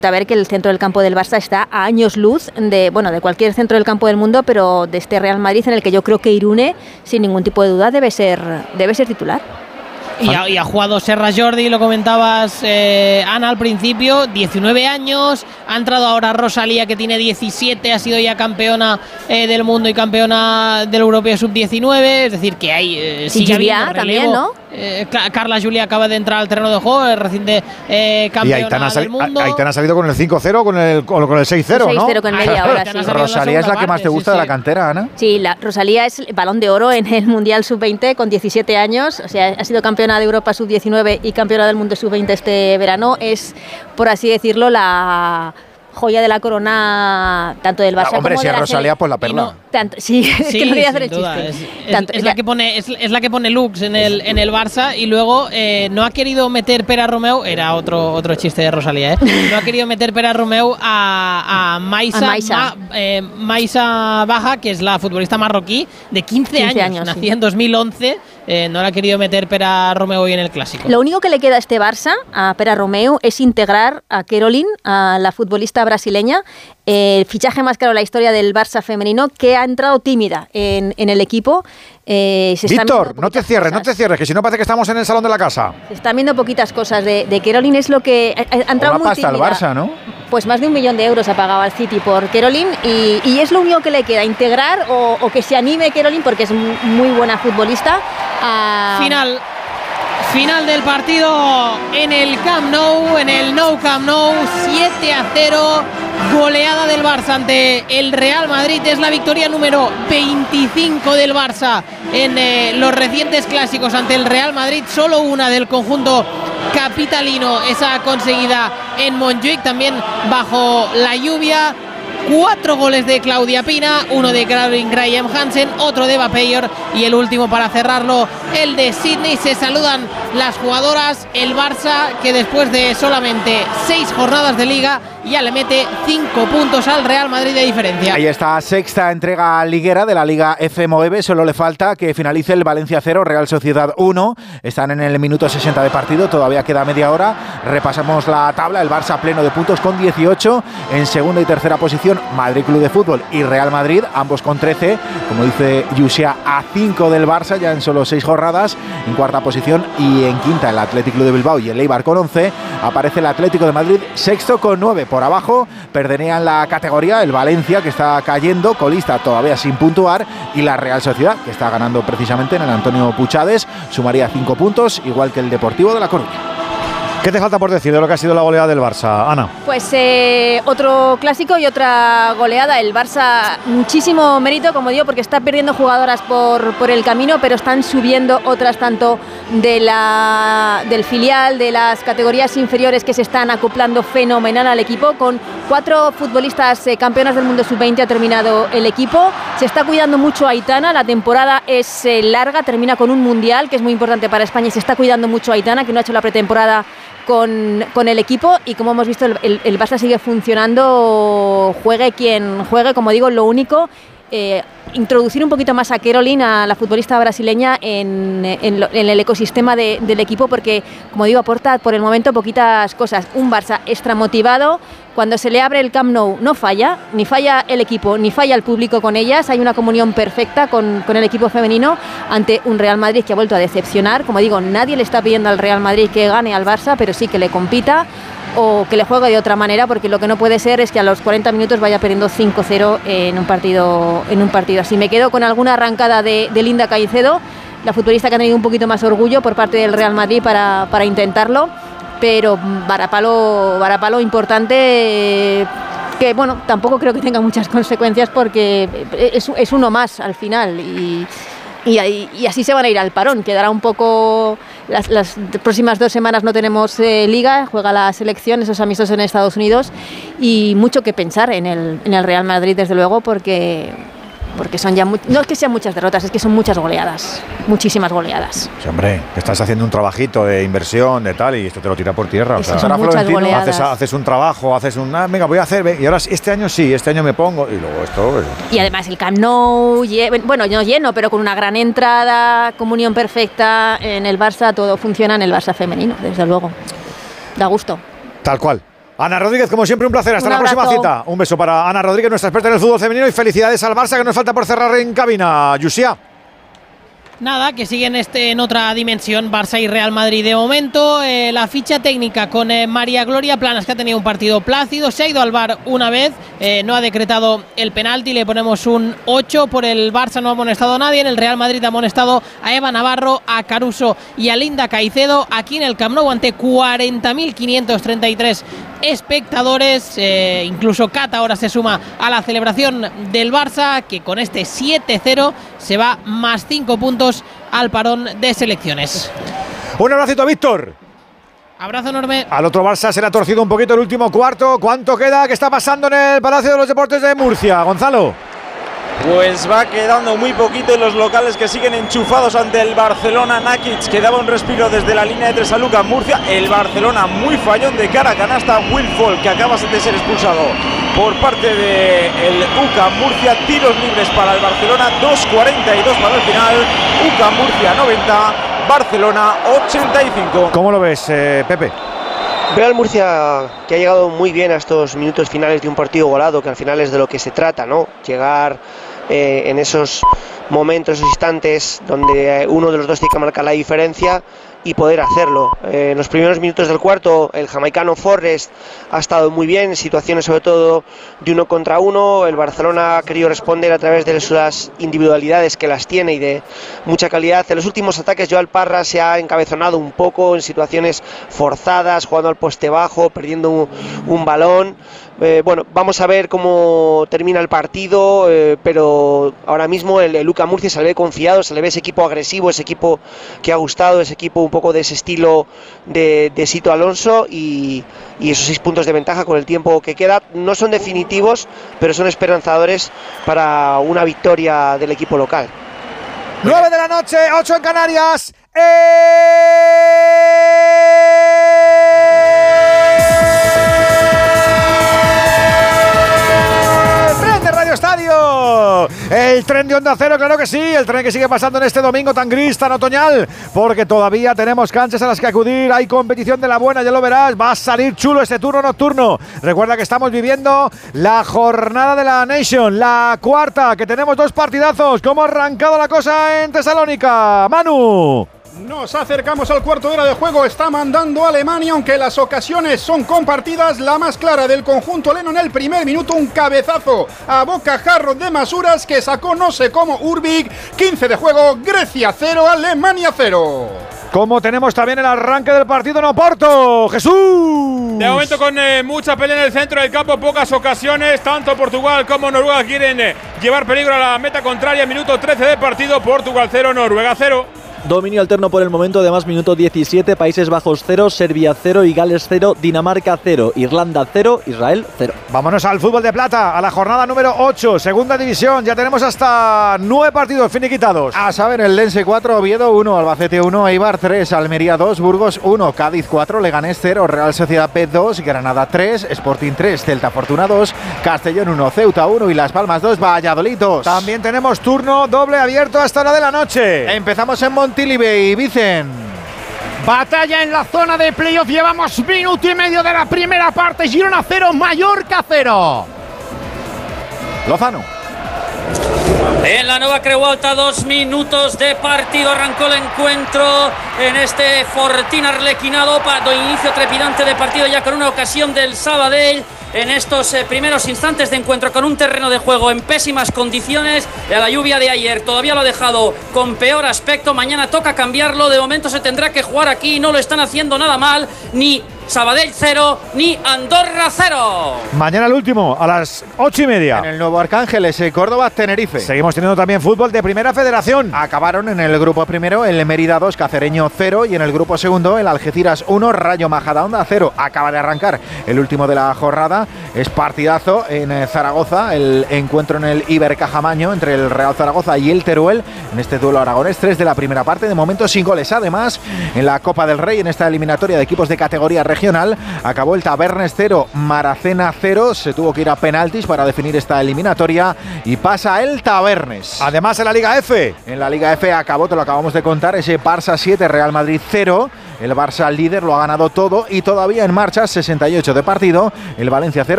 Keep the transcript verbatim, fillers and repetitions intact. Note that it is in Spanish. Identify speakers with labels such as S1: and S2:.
S1: A ver que el centro del campo del Barça está a años luz de, bueno, de cualquier centro del campo del mundo, pero de este Real Madrid en el que yo creo que Irune, sin ningún tipo de duda, debe ser, debe ser titular.
S2: Y ha, y ha jugado Serra Jordi, lo comentabas, eh, Ana, al principio, diecinueve años, ha entrado ahora Rosalía, que tiene diecisiete, ha sido ya campeona eh, del mundo y campeona del europeo sub diecinueve, es decir, que hay... Eh,
S1: sí, Julia también, ¿no?
S2: Eh, Carla Julia acaba de entrar al terreno de juego, es reciente eh, campeona
S3: y Aitana
S2: del mundo.
S3: Aitana ha salido con el cinco cero, con el, con el seis cero, ¿no?
S1: seis cero con media hora, sí.
S3: Rosalía es la que más te gusta
S2: sí,
S3: de
S2: sí.
S3: la cantera, Ana.
S1: Sí, la, Rosalía es balón de oro en el Mundial sub veinte con diecisiete años, o sea, ha sido campeona de Europa sub diecinueve y campeona del mundo sub veinte este verano. Es, por así decirlo, la joya de la corona tanto del Barça
S3: ah, hombre,
S1: como
S3: si
S1: de la
S3: Rosalía, pues la perla.
S1: No, tanto, sí, es
S2: sí,
S1: que no quería hacer el
S2: duda.
S1: chiste.
S2: Es, es,
S1: tanto,
S2: es, la que pone, es, es la que pone Lux en el, en el Barça y luego eh, no ha querido meter Pera Romeu, era otro, otro chiste de Rosalía, ¿eh? No ha querido meter Pera Romeu a, a Maisa,
S1: a Maisa.
S2: Ma, eh, Maisa Baja, que es la futbolista marroquí de quince, quince años, años nacida sí. en dos mil once. Eh, no la ha querido meter Pera Romeu hoy en el Clásico.
S1: Lo único que le queda a este Barça, a Pera Romeu, es integrar a Caroline, a la futbolista brasileña, eh, el fichaje más caro de la historia del Barça femenino, que ha entrado tímida en, en el equipo. Eh, se
S3: Víctor, no te cierres, cosas. no te cierres, que si no parece que estamos en el salón de la casa.
S1: Se están viendo poquitas cosas de, de Caroline, es lo que ha, ha entrado muy
S3: pasta
S1: tímida.
S3: al Barça, ¿no?
S1: Pues más de un millón de euros ha pagado al City por Caroline y, y es lo único que le queda, integrar o, o que se anime Caroline, porque es muy buena futbolista. A...
S2: Final. Final del partido en el Camp Nou, en el Nou Camp Nou, siete a cero, goleada del Barça ante el Real Madrid. Es la victoria número veinticinco del Barça en eh, los recientes clásicos ante el Real Madrid. Solo una del conjunto capitalino, esa conseguida en Montjuic, también bajo la lluvia. Cuatro goles de Claudia Pina, uno de Caroline Graham Hansen, otro de Eva Payer y el último para cerrarlo, el de Sydney. Se saludan las jugadoras, el Barça, que después de solamente seis jornadas de liga ya le mete cinco puntos al Real Madrid de diferencia.
S3: Ahí está, sexta entrega liguera de la Liga F M O E B. Solo le falta que finalice el Valencia cero, Real Sociedad uno. Están en el minuto sesenta de partido, todavía queda media hora. Repasamos la tabla, el Barça pleno de puntos con dieciocho, en segunda y tercera posición Madrid Club de Fútbol y Real Madrid, ambos con trece, como dice Yusia, a cinco del Barça ya en solo seis jornadas. En cuarta posición y en quinta el Athletic Club de Bilbao y el Eibar con once. Aparece el Atlético de Madrid sexto con nueve. Por abajo perderían la categoría el Valencia, que está cayendo, colista todavía sin puntuar, y la Real Sociedad, que está ganando precisamente en el Antonio Puchades, sumaría cinco puntos, igual que el Deportivo de La Coruña.
S4: ¿Qué te falta por decir de lo que ha sido la goleada del Barça, Ana?
S1: Pues eh, otro clásico y otra goleada. El Barça, muchísimo mérito, como digo, porque está perdiendo jugadoras por, por el camino, pero están subiendo otras tanto de la, del filial, de las categorías inferiores, que se están acoplando fenomenal al equipo. Con cuatro futbolistas eh, campeonas del mundo sub veinte ha terminado el equipo. Se está cuidando mucho Aitana, la temporada es eh, larga, termina con un mundial, que es muy importante para España, y se está cuidando mucho Aitana, que no ha hecho la pretemporada Con, con el equipo, y como hemos visto el, el, el Barça sigue funcionando, juegue quien juegue. Como digo, lo único, eh, introducir un poquito más a Caroline, a la futbolista brasileña, en, en, lo, en el ecosistema de, del equipo, porque, como digo, aporta por el momento poquitas cosas. Un Barça extra motivado. Cuando se le abre el Camp Nou no falla, ni falla el equipo, ni falla el público con ellas. Hay una comunión perfecta con, con el equipo femenino ante un Real Madrid que ha vuelto a decepcionar. Como digo, nadie le está pidiendo al Real Madrid que gane al Barça, pero sí que le compita o que le juegue de otra manera, porque lo que no puede ser es que a los cuarenta minutos vaya perdiendo cinco cero en un partido, en un partido así. Me quedo con alguna arrancada de, de Linda Caicedo, la futbolista que ha tenido un poquito más orgullo por parte del Real Madrid para, para intentarlo. Pero varapalo, varapalo importante, que bueno, tampoco creo que tenga muchas consecuencias, porque es, es uno más al final, y, y, y así se van a ir al parón. Quedará un poco, las, las próximas dos semanas no tenemos eh, liga, juega la selección, esos amistosos en Estados Unidos, y mucho que pensar en el, en el Real Madrid, desde luego, porque... porque son ya, muy, no es que sean muchas derrotas, es que son muchas goleadas, muchísimas goleadas.
S3: Sí, hombre, que estás haciendo un trabajito de inversión, de tal, y esto te lo tira por tierra.
S1: O sea, son muchas goleadas.
S3: Haces, haces un trabajo, haces un, ah, venga, voy a hacer, y ahora este año sí, este año me pongo, y luego esto... Pues,
S1: y además el Camp Nou, bueno, no lleno, pero con una gran entrada, comunión perfecta en el Barça, todo funciona en el Barça femenino, desde luego. Da gusto.
S3: Tal cual.
S4: Ana Rodríguez, como siempre, un placer. Hasta
S1: Un
S4: la
S1: abrazo.
S4: próxima cita. Un beso para Ana Rodríguez, nuestra experta en el fútbol femenino, y felicidades al Barça, que nos falta por cerrar en cabina. Yusia.
S2: Nada, que siguen este, en otra dimensión, Barça y Real Madrid de momento. Eh, la ficha técnica con eh, María Gloria Planas, que ha tenido un partido plácido, se ha ido al V A R una vez, eh, no ha decretado el penalti, le ponemos un ocho. Por el Barça no ha amonestado a nadie, en el Real Madrid ha amonestado a Eva Navarro, a Caruso y a Linda Caicedo, aquí en el Camp Nou ante cuarenta mil quinientos treinta y tres espectadores. Eh, incluso Cata ahora se suma a la celebración del Barça, que con este siete cero se va más cinco puntos al parón de selecciones.
S4: Un abracito, Víctor.
S2: Abrazo enorme.
S4: Al otro Barça se le ha torcido un poquito el último cuarto. ¿Cuánto queda? ¿Qué está pasando en el Palacio de los Deportes de Murcia? Gonzalo.
S5: Pues va quedando muy poquito en los locales, que siguen enchufados ante el Barcelona. Nakic, que daba un respiro desde la línea de tres a Luka Murcia. El Barcelona muy fallón de cara a canasta. Will Fall, que acaba de ser expulsado por parte del U C A M Murcia. Tiros libres para el Barcelona, dos cuarenta y dos para el final. U C A M Murcia noventa, Barcelona ochenta y cinco.
S4: ¿Cómo lo ves, eh, Pepe?
S6: Real Murcia, que ha llegado muy bien a estos minutos finales de un partido golado, que al final es de lo que se trata, ¿no? Llegar eh, en esos momentos, esos instantes donde uno de los dos tiene que marcar la diferencia y poder hacerlo. Eh, en los primeros minutos del cuarto, el jamaicano Forrest ha estado muy bien, en situaciones sobre todo de uno contra uno. El Barcelona ha querido responder a través de las individualidades que las tiene y de mucha calidad. En los últimos ataques, Joel Parra se ha encabezonado un poco en situaciones forzadas, jugando al poste bajo, perdiendo un, un balón. Eh, bueno, vamos a ver cómo termina el partido, eh, pero ahora mismo el, el U C A M Murcia se le ve confiado, se le ve ese equipo agresivo, ese equipo que ha gustado, ese equipo un poco de ese estilo de, de Sito Alonso, y, y esos seis puntos de ventaja con el tiempo que queda no son definitivos, pero son esperanzadores para una victoria del equipo local.
S4: nueve de la noche, ocho en Canarias. ¡Eh! Estadio, el tren de Onda Cero, claro que sí, el tren que sigue pasando en este domingo tan gris, tan otoñal, porque todavía tenemos canchas a las que acudir, hay competición de la buena, ya lo verás, va a salir chulo este turno nocturno. Recuerda que estamos viviendo la jornada de la Nation, la cuarta, que tenemos dos partidazos. ¿Cómo ha arrancado la cosa en Tesalónica, Manu?
S7: Nos acercamos al cuarto de hora de juego, está mandando Alemania, aunque las ocasiones son compartidas. La más clara del conjunto leno en el primer minuto, un cabezazo a bocajarro de Masuras que sacó no sé cómo Urbik. quince de juego, Grecia cero, Alemania cero.
S4: Como tenemos también el arranque del partido en Oporto, Jesús.
S8: De momento con eh, mucha pelea en el centro del campo, pocas ocasiones, tanto Portugal como Noruega quieren eh, llevar peligro a la meta contraria. Minuto trece de partido, Portugal cero, Noruega cero.
S9: Dominio alterno por el momento, además minuto diecisiete, Países Bajos cero, Serbia cero y Gales cero, Dinamarca cero, Irlanda cero, Israel cero.
S4: Vámonos al fútbol de plata, a la jornada número ocho, segunda división. Ya tenemos hasta nueve partidos finiquitados.
S3: A saber, el Lense cuatro, Oviedo uno, Albacete uno, Eibar tres, Almería dos, Burgos uno, Cádiz cuatro, Leganés cero, Real Sociedad B dos, Granada tres, Sporting tres, Celta Fortuna dos, Castellón uno, Ceuta uno y Las Palmas dos, Valladolid dos.
S4: También tenemos turno doble abierto hasta la de la noche.
S3: Empezamos en Montilive y Vicen.
S10: Batalla en la zona de playoff, llevamos minuto y medio de la primera parte. Girona cero, Mallorca cero.
S3: Lozano.
S11: En la Nova Creu Alta, dos minutos de partido, arrancó el encuentro en este Fortín arlequinado, para inicio trepidante de partido ya con una ocasión del Sabadell. En estos eh, primeros instantes de encuentro, con un terreno de juego en pésimas condiciones, la lluvia de ayer todavía lo ha dejado con peor aspecto. Mañana toca cambiarlo, de momento se tendrá que jugar aquí, no lo están haciendo nada mal, ni Sabadell cero, ni Andorra cero.
S4: Mañana el último, a las ocho y media.
S3: En el Nuevo Arcángeles, Córdoba, Tenerife.
S4: Seguimos teniendo también fútbol de Primera Federación.
S3: Acabaron en el grupo primero el Mérida dos, Cacereño cero, y en el grupo segundo el Algeciras uno, Rayo Majadahonda cero. Acaba de arrancar el último de la jornada. Es partidazo en Zaragoza, el encuentro en el Ibercajamaño entre el Real Zaragoza y el Teruel. En este duelo aragonés, tres de la primera parte, de momento sin goles. Además, en la Copa del Rey, en esta eliminatoria de equipos de categoría regional, acabó el Tabernes cero, Maracena cero. Se tuvo que ir a penaltis para definir esta eliminatoria y pasa el Tabernes.
S4: Además, en la Liga F.
S3: En la Liga F acabó, te lo acabamos de contar, ese Barça siete, Real Madrid cero. El Barça líder lo ha ganado todo y todavía en marcha, sesenta y ocho de partido. El Valencia cero.